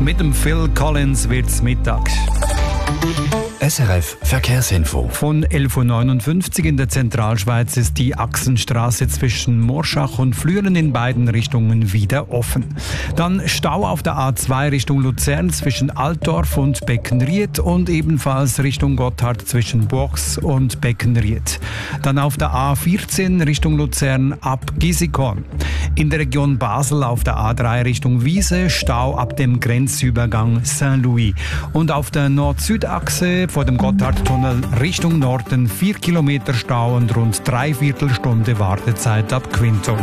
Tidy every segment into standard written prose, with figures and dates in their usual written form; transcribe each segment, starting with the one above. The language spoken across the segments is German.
Mit dem Phil Collins wird's Mittag. SRF Verkehrsinfo. Von 11.59 Uhr in der Zentralschweiz ist die Achsenstraße zwischen Morschach und Flüelen in beiden Richtungen wieder offen. Dann Stau auf der A2 Richtung Luzern zwischen Altdorf und Beckenried und ebenfalls Richtung Gotthard zwischen Bochs und Beckenried. Dann auf der A14 Richtung Luzern ab Gisikon. In der Region Basel auf der A3 Richtung Wiese Stau ab dem Grenzübergang Saint-Louis. Und auf der Nord-Süd-Achse vor dem Gotthardtunnel Richtung Norden 4 Kilometer Stau und rund 3/4 Stunde Wartezeit ab Quinto.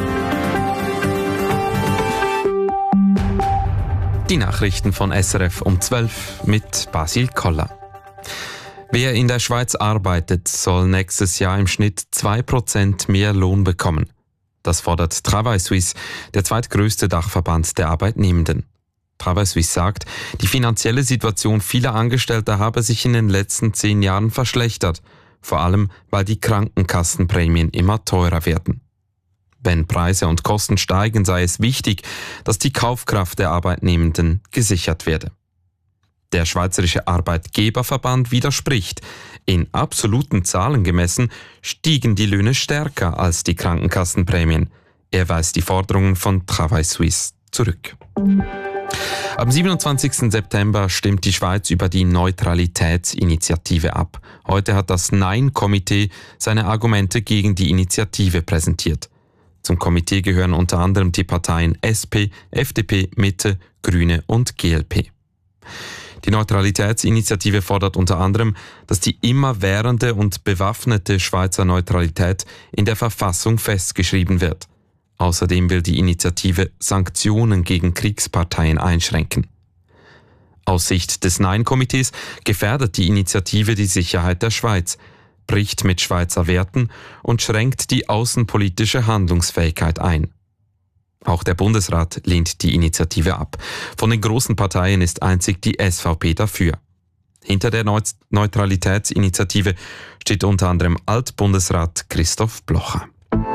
Die Nachrichten von SRF um 12 mit Basil Koller. Wer in der Schweiz arbeitet, soll nächstes Jahr im Schnitt 2% mehr Lohn bekommen. Das fordert Travail Suisse, der zweitgrößte Dachverband der Arbeitnehmenden. Travail Suisse sagt, die finanzielle Situation vieler Angestellter habe sich in den letzten 10 Jahren verschlechtert, vor allem weil die Krankenkassenprämien immer teurer werden. Wenn Preise und Kosten steigen, sei es wichtig, dass die Kaufkraft der Arbeitnehmenden gesichert werde. Der Schweizerische Arbeitgeberverband widerspricht. In absoluten Zahlen gemessen stiegen die Löhne stärker als die Krankenkassenprämien. Er weist die Forderungen von Travail Suisse zurück. Am 27. September stimmt die Schweiz über die Neutralitätsinitiative ab. Heute hat das Nein-Komitee seine Argumente gegen die Initiative präsentiert. Zum Komitee gehören unter anderem die Parteien SP, FDP, Mitte, Grüne und GLP. Die Neutralitätsinitiative fordert unter anderem, dass die immerwährende und bewaffnete Schweizer Neutralität in der Verfassung festgeschrieben wird. Außerdem will die Initiative Sanktionen gegen Kriegsparteien einschränken. Aus Sicht des Nein-Komitees gefährdet die Initiative die Sicherheit der Schweiz, bricht mit Schweizer Werten und schränkt die außenpolitische Handlungsfähigkeit ein. Auch der Bundesrat lehnt die Initiative ab. Von den großen Parteien ist einzig die SVP dafür. Hinter der Neutralitätsinitiative steht unter anderem Altbundesrat Christoph Blocher.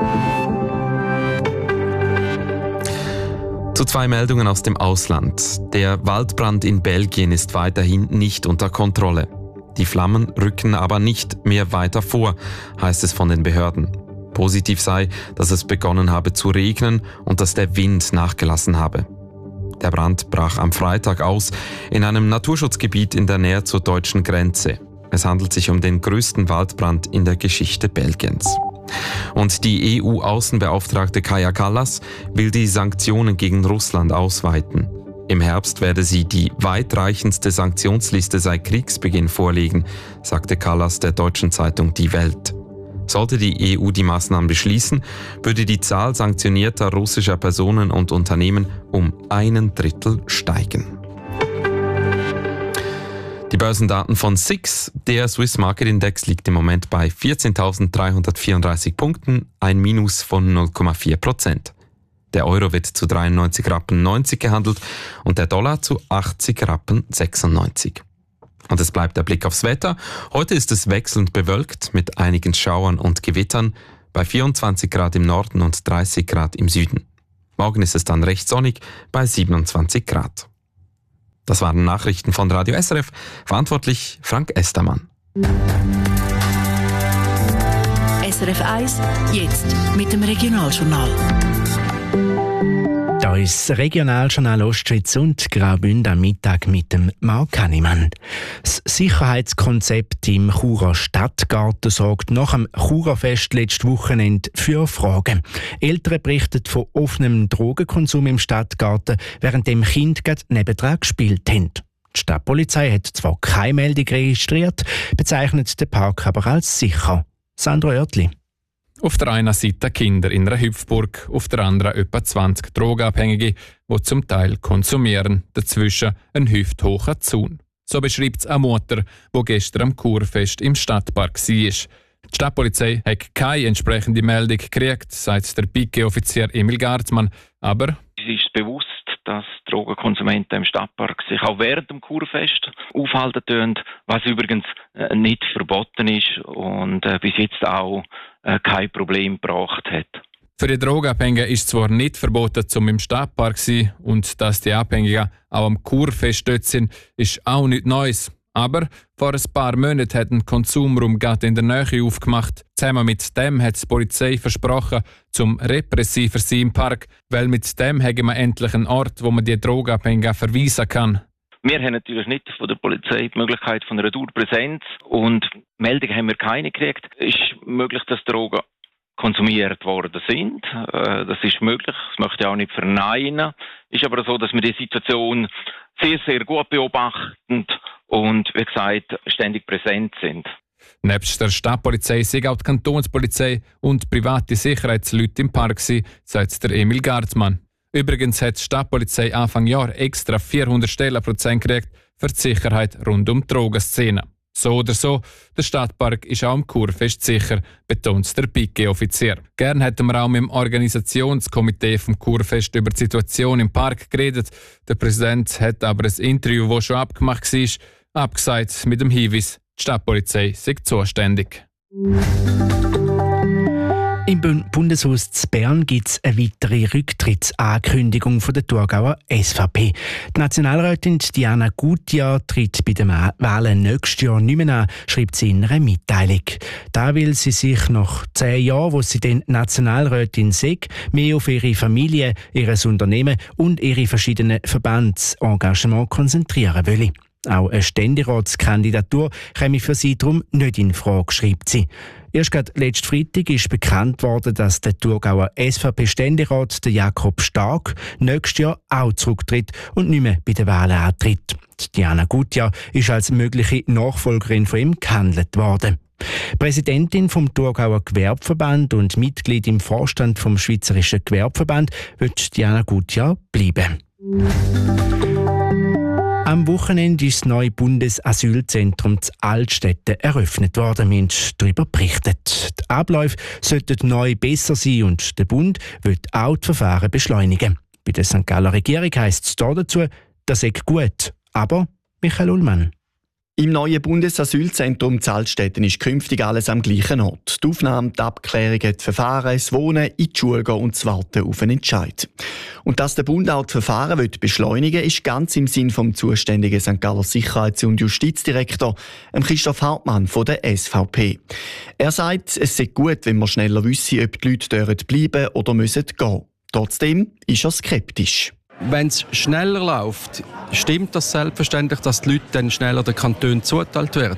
Zu 2 Meldungen aus dem Ausland. Der Waldbrand in Belgien ist weiterhin nicht unter Kontrolle. Die Flammen rücken aber nicht mehr weiter vor, heißt es von den Behörden. Positiv sei, dass es begonnen habe zu regnen und dass der Wind nachgelassen habe. Der Brand brach am Freitag aus in einem Naturschutzgebiet in der Nähe zur deutschen Grenze. Es handelt sich um den größten Waldbrand in der Geschichte Belgiens. Und die EU-Außenbeauftragte Kaja Kallas will die Sanktionen gegen Russland ausweiten. Im Herbst werde sie die weitreichendste Sanktionsliste seit Kriegsbeginn vorlegen, sagte Kallas der deutschen Zeitung Die Welt. Sollte die EU die Maßnahmen beschließen, würde die Zahl sanktionierter russischer Personen und Unternehmen um 1/3 steigen. Die Börsendaten von SIX, der Swiss Market Index, liegt im Moment bei 14.334 Punkten, ein Minus von 0,4%. Der Euro wird zu 93,90 Rappen gehandelt und der Dollar zu 80,96 Rappen. Und es bleibt der Blick aufs Wetter. Heute ist es wechselnd bewölkt mit einigen Schauern und Gewittern bei 24 Grad im Norden und 30 Grad im Süden. Morgen ist es dann recht sonnig bei 27 Grad. Das waren Nachrichten von Radio SRF. Verantwortlich Frank Estermann. SRF 1, jetzt mit dem Regionaljournal. Da ist das Regionaljournal Ostschweiz und Graubünden am Mittag mit dem Marc Hannemann. Das Sicherheitskonzept im Churer Stadtgarten sorgt nach dem Churerfest letztes Wochenende für Fragen. Eltern berichten von offenem Drogenkonsum im Stadtgarten, während dem Kind gerade nebendran gespielt haben. Die Stadtpolizei hat zwar keine Meldung registriert, bezeichnet den Park aber als sicher. Sandro Oertli. Auf der einen Seite Kinder in einer Hüpfburg, auf der anderen etwa 20 Drogenabhängige, die zum Teil konsumieren. Dazwischen ein hüfthoher Zaun. So beschreibt es eine Mutter, die gestern am Kurfest im Stadtpark war. Die Stadtpolizei hat keine entsprechende Meldung gekriegt, sagt der Pike-Offizier Emil Gartmann. Aber es ist bewusst, dass Drogenkonsumenten im Stadtpark sich auch während dem Kurfest aufhalten können, was übrigens nicht verboten ist und bis jetzt auch kein Problem gebracht hat. Für die Drogenabhängigen ist zwar nicht verboten, zum im Stadtpark zu sein und dass die Abhängigen auch am Kurfest dort sind, ist auch nichts Neues. Aber vor ein paar Monaten hat ein Konsumraum gerade in der Nähe aufgemacht. Zusammen mit dem hat die Polizei versprochen, zum repressiver sein im Park, weil mit dem haben wir endlich einen Ort, wo man die Drogenabhängigen verweisen kann. Wir haben natürlich nicht von der Polizei die Möglichkeit von einer Dauerpräsenz und Meldungen haben wir keine gekriegt. Es ist möglich, dass Drogen konsumiert worden sind. Das ist möglich, das möchte ich auch nicht verneinen. Ist aber so, dass wir die Situation sehr, sehr gut beobachten und, wie gesagt, ständig präsent sind. Nebst der Stadtpolizei sind auch die Kantonspolizei und private Sicherheitsleute im Park, sagt der Emil Gartmann. Übrigens hat die Stadtpolizei Anfang Jahr extra 400 Stellenprozent gekriegt für die Sicherheit rund um die Drogenszene. So oder so, der Stadtpark ist auch am Kurfest sicher, betont der Pike-Offizier. Gern hätten wir auch mit dem Organisationskomitee vom Kurfest über die Situation im Park geredet. Der Präsident hat aber ein Interview, das schon abgemacht war, abgesagt mit dem Hinweis, die Stadtpolizei sei zuständig. Im Bundeshaus zu Bern gibt es eine weitere Rücktrittsankündigung von der Thurgauer SVP. Die Nationalrätin Diana Gutia tritt bei den Wahlen nächstes Jahr nicht mehr an, schreibt sie in einer Mitteilung. Da will sie sich nach 10 Jahren, wo sie dann Nationalrätin ist, mehr auf ihre Familie, ihr Unternehmen und ihre verschiedenen Verbandsengagements konzentrieren will. Auch eine Ständeratskandidatur käme für sie darum nicht in Frage, schreibt sie. Erst gerade letzten Freitag ist bekannt worden, dass der Thurgauer SVP-Ständerat Jakob Stark nächstes Jahr auch zurücktritt und nicht mehr bei den Wahlen antritt. Diana Gutia ist als mögliche Nachfolgerin von ihm gehandelt worden. Präsidentin vom Thurgauer Gewerbeverband und Mitglied im Vorstand vom Schweizerischen Gewerbeverband wird Diana Gutia bleiben. Am Wochenende ist das neue Bundesasylzentrum zu Altstätten eröffnet worden. Wir haben darüber berichtet. Die Abläufe sollten neu besser sein und der Bund wird auch die Verfahren beschleunigen. Bei der St. Galler Regierung heisst es dazu, das sei gut. Aber Michael Ullmann. Im neuen Bundesasylzentrum zu Altstätten ist künftig alles am gleichen Ort. Die Aufnahme, die Abklärungen, die Verfahren, das Wohnen, in die Schule gehen und das Warten auf einen Entscheid. Und dass der Bund auch die Verfahren beschleunigen will, ist ganz im Sinn vom zuständigen St. Galler Sicherheits- und Justizdirektor Christoph Hartmann von der SVP. Er sagt, es sei gut, wenn man schneller wisse, ob die Leute bleiben oder müssen gehen. Trotzdem ist er skeptisch. Wenn es schneller läuft, stimmt das selbstverständlich, dass die Leute dann schneller den Kantonen zugeteilt werden.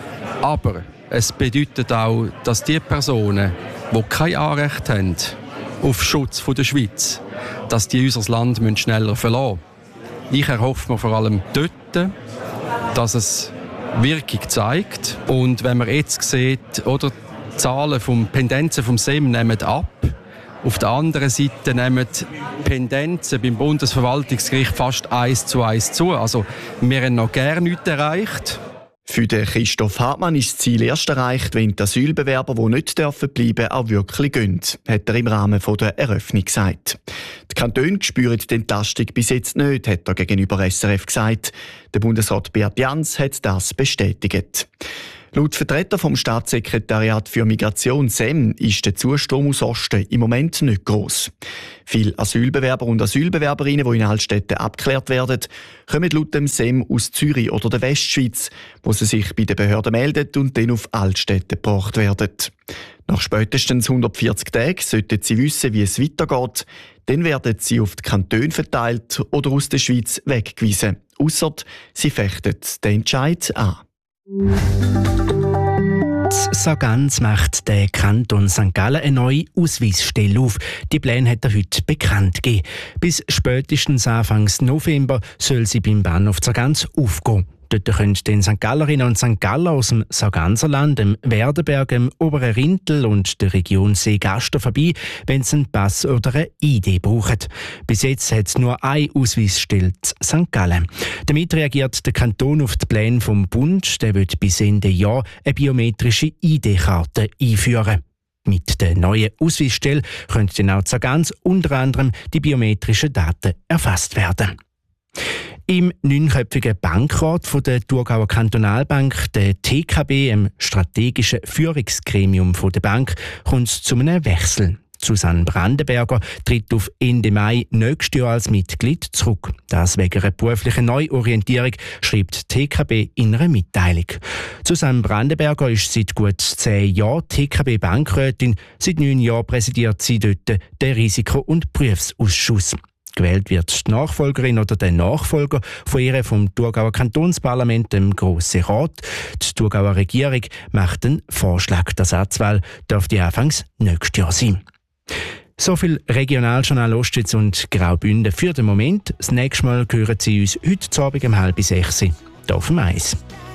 Aber es bedeutet auch, dass die Personen, die kein Anrecht haben auf Schutz der Schweiz, dass die unser Land schneller verlassen müssen. Ich erhoffe mir vor allem dort, dass es Wirkung zeigt. Und wenn man jetzt sieht, oder die Zahlen vom Pendenzen vom SEM nehmen ab, auf der anderen Seite nehmen die Pendenzen beim Bundesverwaltungsgericht fast 1:1 zu. Also wir haben noch gar nichts erreicht. Für den Christoph Hartmann ist das Ziel erst erreicht, wenn die Asylbewerber, die nicht bleiben dürfen, auch wirklich gehen, hat er im Rahmen der Eröffnung gesagt. Die Kantone spüren die Entlastung bis jetzt nicht, hat er gegenüber SRF gesagt. Der Bundesrat Beat Jans hat das bestätigt. Laut Vertreter vom Staatssekretariat für Migration SEM ist der Zustrom aus Osten im Moment nicht gross. Viele Asylbewerber und Asylbewerberinnen, die in Altstätten abgeklärt werden, kommen laut dem SEM aus Zürich oder der Westschweiz, wo sie sich bei den Behörden melden und dann auf Altstätten gebracht werden. Nach spätestens 140 Tagen sollten sie wissen, wie es weitergeht. Dann werden sie auf die Kantone verteilt oder aus der Schweiz weggewiesen. Ausser sie fechten den Entscheid an. Sargans macht der Kanton St. Gallen eine neue Ausweisstelle auf. Die Pläne hat er heute bekannt gegeben. Bis spätestens Anfang November soll sie beim Bahnhof Sargans aufgehen. Dort können den St. Gallerinnen und St. Galler aus dem Sarganserland, dem Werdenberg, dem Oberen Rintel und der Region Seegaster vorbei, wenn sie einen Pass oder eine ID brauchen. Bis jetzt hat es nur eine Ausweisstelle in St. Gallen. Damit reagiert der Kanton auf die Pläne vom Bund. Der wird bis Ende Jahr eine biometrische ID-Karte einführen. Mit der neuen Ausweisstelle können dann auch in Sargans unter anderem die biometrischen Daten erfasst werden. Im 9-köpfigen Bankrat der Thurgauer Kantonalbank, der TKB, im strategischen Führungsgremium der Bank, kommt es zu einem Wechsel. Susanne Brandenberger tritt auf Ende Mai nächstes Jahr als Mitglied zurück. Das wegen einer beruflichen Neuorientierung, schreibt die TKB in einer Mitteilung. Susanne Brandenberger ist seit gut 10 Jahren TKB-Bankrätin. Seit 9 Jahren präsidiert sie dort den Risiko- und Berufsausschuss. Gewählt wird die Nachfolgerin oder der Nachfolger von ihr vom Thurgauer Kantonsparlament, dem Grossen Rat. Die Thurgauer Regierung macht einen Vorschlag. Die Ersatzwahl dürfte anfangs nächstes Jahr sein. So viel Regionaljournal Ostschweiz und Graubünden für den Moment. Das nächste Mal hören Sie uns heute Abend um 5:30 hier auf dem Eis.